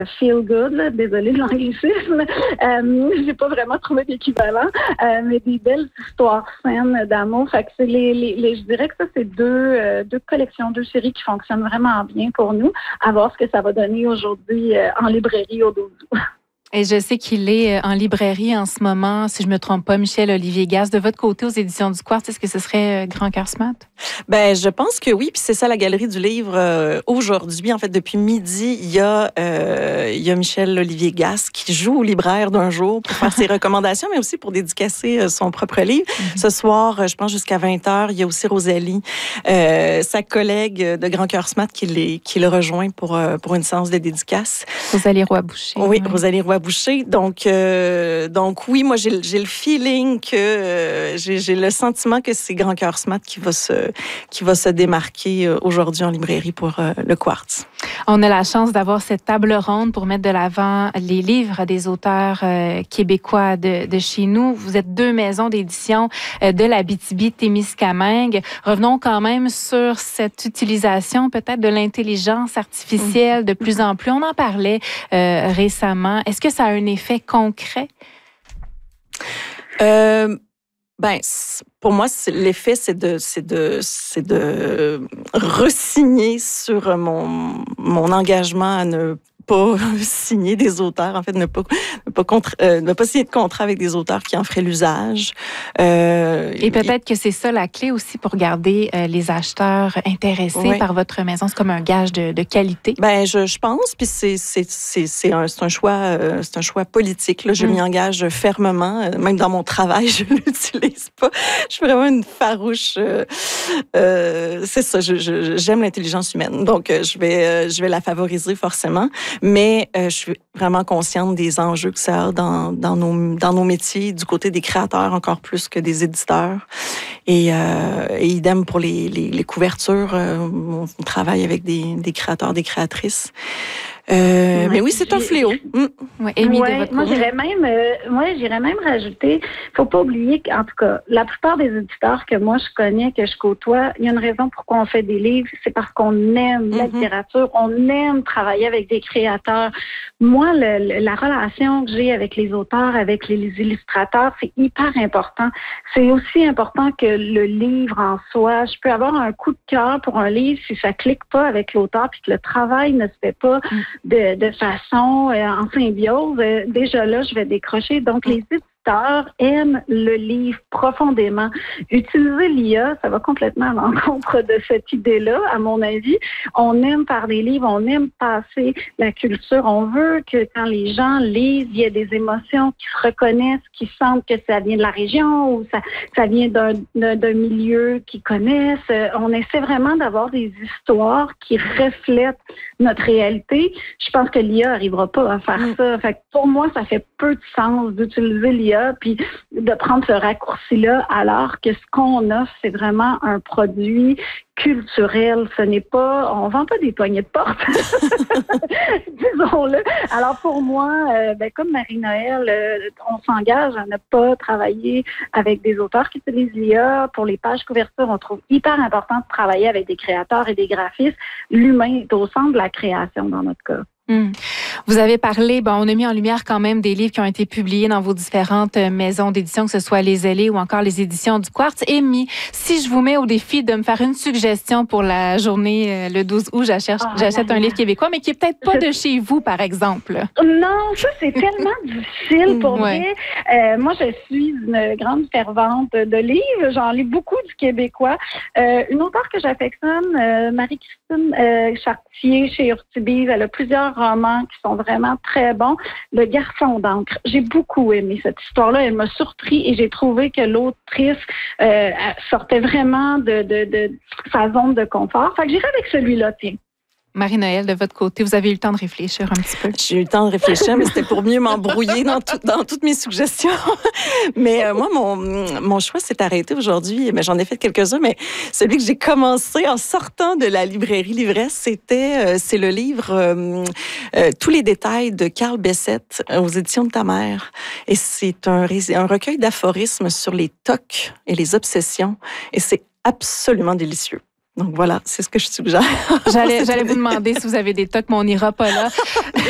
feel good, là, désolée de l'anglicisme. J'ai pas vraiment trouvé d'équivalent, mais des belles histoires saines d'amour. Fait que c'est je dirais que ça, c'est deux collections, deux séries qui fonctionnent vraiment bien pour nous. À voir ce que ça va donner aujourd'hui en librairie au 12 août. Et je sais qu'il est en librairie en ce moment, si je me trompe pas, Michel-Olivier Gasse. De votre côté, aux éditions du Quartz, est-ce que ce serait Grand Cœur Smart? Ben, je pense que oui, puis c'est ça la galerie du livre aujourd'hui. En fait, depuis midi, il y a Michel-Olivier Gasse qui joue au libraire d'un jour pour faire ses recommandations, mais aussi pour dédicacer son propre livre. Ce soir, je pense jusqu'à 20h, il y a aussi Rosalie, sa collègue de Grand Cœur Smart qui le rejoint pour une séance de dédicace. Rosalie Roy-Boucher. Oui, Rosalie Roy-Boucher. Donc oui, moi, j'ai le feeling que j'ai le sentiment que c'est Grand Cœur Smart qui va se démarquer aujourd'hui en librairie pour le Quartz. On a la chance d'avoir cette table ronde pour mettre de l'avant les livres des auteurs québécois de chez nous. Vous êtes deux maisons d'édition de l'Abitibi-Témiscamingue. Revenons quand même sur cette utilisation peut-être de l'intelligence artificielle de plus en plus. On en parlait récemment. Est-ce que ça a un effet concret? Pour moi, l'effet, c'est de resigner sur mon engagement à ne pas signer des auteurs, en fait, ne pas signer de contrat avec des auteurs qui en feraient l'usage. Et peut-être que c'est ça la clé aussi pour garder les acheteurs intéressés par votre maison. C'est comme un gage de qualité. Ben, je pense, puis c'est un choix politique. Là. Je m'y engage fermement. Même dans mon travail, je l'utilise pas. Je suis vraiment une farouche. C'est ça. J'aime l'intelligence humaine, donc je vais la favoriser forcément. Mais je suis vraiment consciente des enjeux que ça a dans nos métiers, du côté des créateurs encore plus que des éditeurs. Et idem pour les couvertures. On travaille avec des créateurs, des créatrices. Mais oui, c'est un fléau. Ouais, Amy, moi, j'irais même rajouter, faut pas oublier qu'en tout cas, la plupart des éditeurs que moi je connais, que je côtoie, il y a une raison pourquoi on fait des livres, c'est parce qu'on aime la littérature, on aime travailler avec des créateurs. Moi, la relation que j'ai avec les auteurs, avec les illustrateurs, c'est hyper important. C'est aussi important que le livre en soi. Je peux avoir un coup de cœur pour un livre si ça clique pas avec l'auteur puis que le travail ne se fait pas de façon en symbiose, déjà là, je vais décrocher. Donc, les éditeurs aiment le livre profondément. Utiliser l'IA, ça va complètement à l'encontre de cette idée-là, à mon avis. On aime parler livres, on aime passer la culture. On veut que quand les gens lisent, il y ait des émotions qui se reconnaissent, qui sentent que ça vient de la région ou ça vient d'un milieu qu'ils connaissent. On essaie vraiment d'avoir des histoires qui reflètent notre réalité. Je pense que l'IA n'arrivera pas à faire ça. Fait que pour moi, ça fait peu de sens d'utiliser l'IA puis de prendre ce raccourci-là, alors que ce qu'on offre, c'est vraiment un produit culturel. Ce n'est pas, on vend pas des poignées de porte, disons-le. Alors pour moi, comme Marie-Noël, on s'engage à ne pas travailler avec des auteurs qui utilisent l'IA. Pour les pages couvertures, on trouve hyper important de travailler avec des créateurs et des graphistes. L'humain est au centre de la création dans notre cas. Vous avez parlé, on a mis en lumière quand même des livres qui ont été publiés dans vos différentes maisons d'édition, que ce soit les Ailés ou encore les éditions du Quartz. Amy, si je vous mets au défi de me faire une suggestion pour la journée le 12 août, j'achète un livre québécois, mais qui est peut-être pas de chez vous, par exemple. Non, ça, c'est tellement difficile pour vrai. Moi, je suis une grande fervente de livres. J'en lis beaucoup du québécois. Une auteure que j'affectionne, Marie-Christine Chartier, chez Urtubise, elle a plusieurs romans qui sont vraiment très bons. Le garçon d'encre. J'ai beaucoup aimé cette histoire-là. Elle m'a surpris et j'ai trouvé que l'autrice sortait vraiment de sa zone de confort. Fait que j'irai avec celui-là, tiens. Marie-Noël, de votre côté, vous avez eu le temps de réfléchir un petit peu? J'ai eu le temps de réfléchir, mais c'était pour mieux m'embrouiller dans toutes mes suggestions. Mais moi, mon choix s'est arrêté aujourd'hui. Mais j'en ai fait quelques-uns, mais celui que j'ai commencé en sortant de la librairie Livresse, c'est le livre Tous les détails de Carl Bessette aux éditions de ta mère. Et c'est un recueil d'aphorismes sur les tocs et les obsessions. Et c'est absolument délicieux. Donc voilà, c'est ce que je suggère. J'allais vous demander si vous avez des tocs, mais on n'ira pas là.